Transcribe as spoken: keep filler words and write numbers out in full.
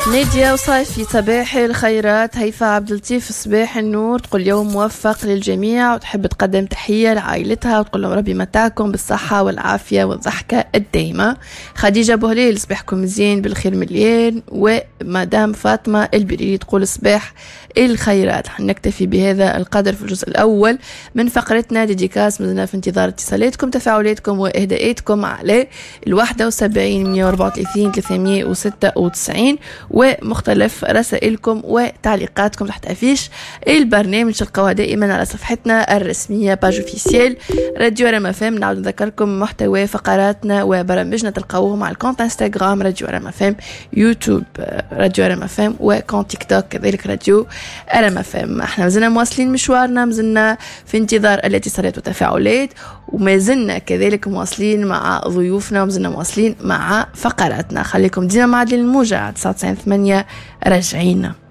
نادية وصايفي صباح الخيرات. هيفاء عبد اللطيف صباح النور، تقول يوم موفق للجميع وتحب تقدم تحية لعائلتها وتقول لهم ربي متاعكم بالصحة والعافية والضحكة الدائمة. خديجة بوهليل صباحكم مزيان بالخير مليان. ومدام فاطمة البريري تقول صباح الخيرات. نكتفي بهذا القدر في الجزء الأول من فقرتنا ديديكاس. مازلنا في انتظار اتصالاتكم تفاعلاتكم وإهداءاتكم على الواحدة وسبعين مية وأربعة وثلاثين ثلاثمية وستة وتسعين ومختلف رسائلكم وتعليقاتكم تحت أفيش البرنامج. تلقوها دائما على صفحتنا الرسمية باج اوفيسيال راديو رام اف ام. نعود نذكركم محتوى فقراتنا وبرامجنا تلقوهم على الكونت انستغرام راديو رام اف ام، يوتيوب راديو رام اف ام، وكونت تيك توك كذلك راديو رام اف ام. احنا مازلنا مواصلين مشوارنا، مازلنا في انتظار الاتصالات والتفاعلات، وما زلنا كذلك مواصلين مع ضيوفنا، ومازلنا مواصلين مع فقراتنا. خليكم ديما مع عدل الموجة تسعة وتسعين ثمانية راجعين.